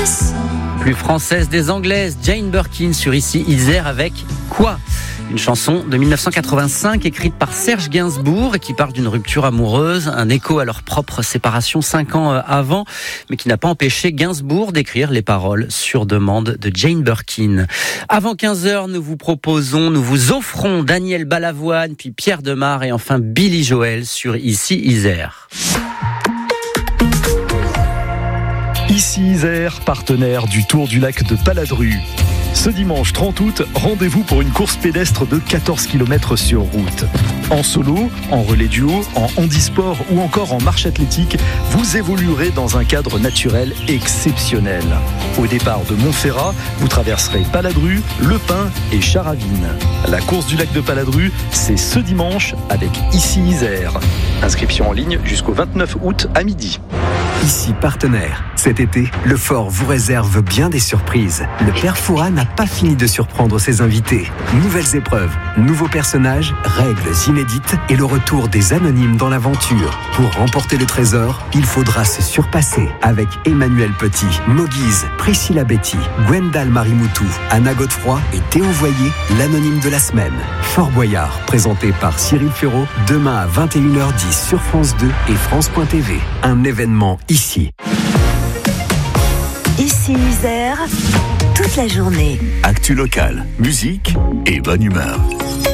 Plus française des anglaises, Jane Birkin sur Ici Isère avec Quoi ? Une chanson de 1985 écrite par Serge Gainsbourg et qui parle d'une rupture amoureuse, un écho à leur propre séparation 5 ans avant, mais qui n'a pas empêché Gainsbourg d'écrire les paroles sur demande de Jane Birkin. Avant 15h, nous vous offrons Daniel Balavoine, puis Pierre Demar et enfin Billy Joel sur Ici Isère. Ici Isère, partenaire du Tour du Lac de Paladru. Ce dimanche 30 août, rendez-vous pour une course pédestre de 14 km sur route. En solo, en relais duo, en handisport ou encore en marche athlétique, vous évoluerez dans un cadre naturel exceptionnel. Au départ de Montferrat, vous traverserez Paladru, Le Pin et Charavine. La course du lac de Paladru, c'est ce dimanche avec Ici Isère. Inscription en ligne jusqu'au 29 août à midi. Ici partenaire. Cet été, le Fort vous réserve bien des surprises. Le Père Fouras n'a pas fini de surprendre ses invités. Nouvelles épreuves, nouveaux personnages, règles inédites et le retour des anonymes dans l'aventure. Pour remporter le trésor, il faudra se surpasser avec Emmanuel Petit, Moguise, Priscilla Betty, Gwendal Marimoutou, Anna Godefroy et Théo Voyer, l'anonyme de la semaine. Fort Boyard, présenté par Cyril Ferraud, demain à 21h10 sur France 2 et France.tv. Un événement ici. Ici Isère, toute la journée. Actu locale, musique et bonne humeur.